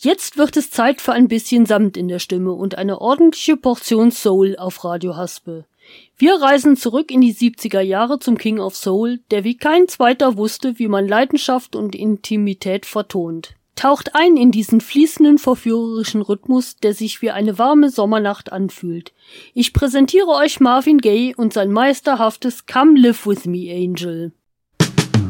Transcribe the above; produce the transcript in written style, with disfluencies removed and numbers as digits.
Jetzt wird es Zeit für ein bisschen Samt in der Stimme und eine ordentliche Portion Soul auf Radio Haspe. Wir reisen zurück in die 70er Jahre zum King of Soul, der wie kein zweiter wusste, wie man Leidenschaft und Intimität vertont. Taucht ein in diesen fließenden, verführerischen Rhythmus, der sich wie eine warme Sommernacht anfühlt. Ich präsentiere euch Marvin Gaye und sein meisterhaftes Come Live With Me, Angel.